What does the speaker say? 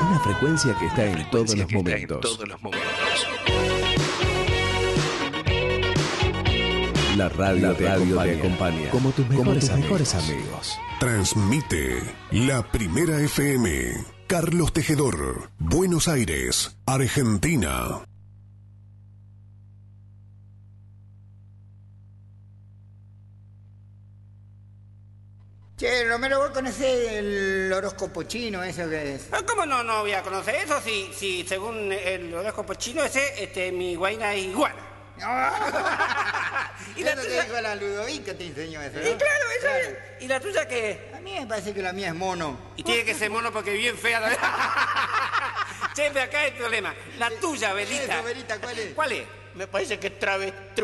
Una frecuencia que está en todos los momentos. La radio te acompaña como tus mejores amigos. Transmite La Primera FM. Carlos Tejedor, Buenos Aires, Argentina. Che, Romero, ¿vos conocés el horóscopo chino, eso que es? ¿Cómo no voy a conocer eso si según el horóscopo chino ese, mi guaina es iguana? ¿Y la tuya? Te dijo la Ludovica, te enseñó eso, ¿no? Y claro, eso es. ¿Y la tuya qué es? A mí me parece que la mía es mono. Y tiene que ser mono porque es bien fea. Che, acá hay el problema. La tuya, Belita. Eso, Belita, ¿cuál es? ¿Cuál es? Me parece que es travestru.